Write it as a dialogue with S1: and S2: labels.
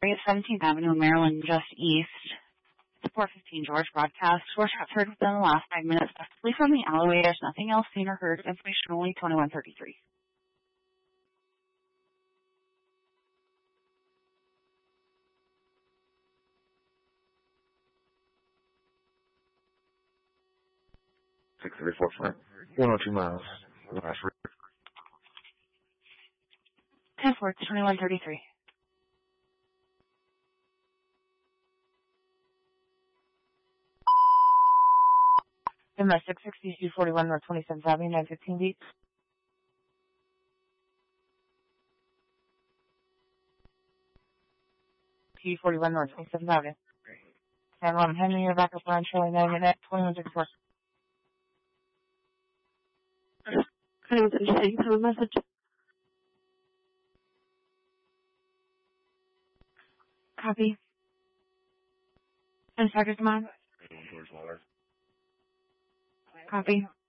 S1: 17th Avenue, Maryland, just east. It's 415 George broadcast. Source heard within the last 5 minutes, possibly from the alleyway. There's nothing else seen or heard. Information only 2133.
S2: Six 102 miles. Last
S1: 10-4, 2133. MS 660 241 North 27th Avenue, 915 beats. T41 North 27th Avenue. San Juan Henry, your backup line showing 2134. I was interested. You have a message. Copy. And second command. Copy.